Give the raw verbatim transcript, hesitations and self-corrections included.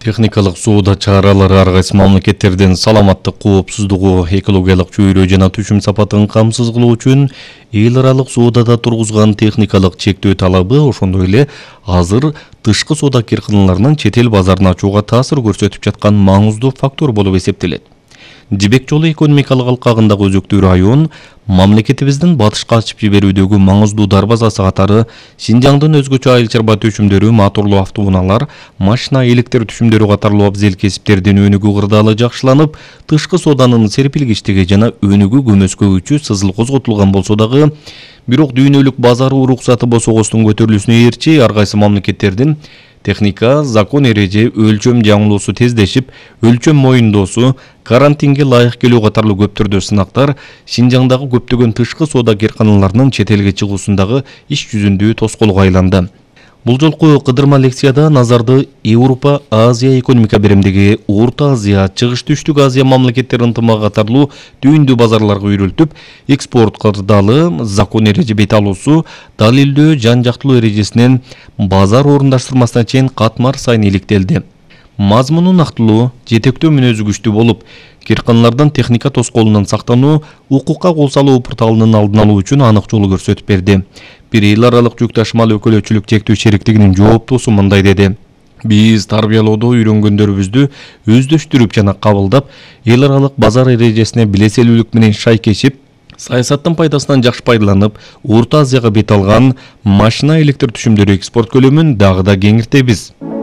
Техникалык соода чаралары ар кайсы мамлекеттердин саламаттык, коопсуздугу, экологиялык чөйрө жана түшүм сапатын камсыз кылуу үчүн эл аралык соодада тургузган техникалык чектөө талабы ошондой эле азыр тышкы соода кирканаларынын чет эл базарына ачууга таасир көрсөтүп жаткан маңыздуу фактор болуп эсептелет. Жибек жолу экономикалык алкагындагы өзөктүү район мамлекетибиздин батышка ачып жиберүүдөгү маңыздуу дарбазасы катары Шинжаңдын өзгөчө айыл чарба түшүмдөрү, моторлуу автоунаалар, машина электр түшүмдөрү катарлуу абзел кесиптердин өнүгүү кырдаалы жакшыланып, тышкы сооданын серпилгичтиги жана өнүгүү көмөскөгүчү сызыл козготулган болсо дагы, бирок дүйнөлүк базар уруксаты босогостун көтөрүлүүсүнө ээрчи ар кайсы мамлекеттердин техника, закон эреже, өлчөм жаңылуусу тездешип, өлчөм моюндоосу, карантинге лайык келүү катарлуу көптөрдө сынактар Шинжаңдагы көптөгөн тышкы соода кирканаларынын чет элге чыгуусундагы иш жүзүндүү тоскоолго айланды. Бул жолку кыдырма лекцияда назарды Европа, Азия экономика беремдиги, Орто Азия, Чыгыш Түштүк Азия мамлекеттери ынтымагы катарлуу түйүндүү базарларга үйрөлтүп, экспорт кырдаалы, закон эреже бет алуусу, далилдөө жан жактылуу эрежесинен базар орундаштырмасына чейин катмар сайын иликтелди. Мазмуну нактылуу, жетектөө мүнөзү күчтүү болуп, кирканалардан техника тоскоолунан сактануу, укукка кол салуу порталынын алдын алуу үчүн анык жол көрсөтүп берди. Бир эл аралык жүк ташымал өкүлөчүлүк чектөө шериктигинин жооптуусу мындай деди: Биз тарбиялоодо үйрөнгөндөрүбүздү өздөштүрүп жана кабылдап, эл аралык базар эрежесине билеселүүлүк менен шайкешип, саясаттын пайдасынан жакшы пайдаланып, Орто Азияга бет алган машина электр түшүмдөрү экспорт көлөмүн дагы да кеңиртебиз.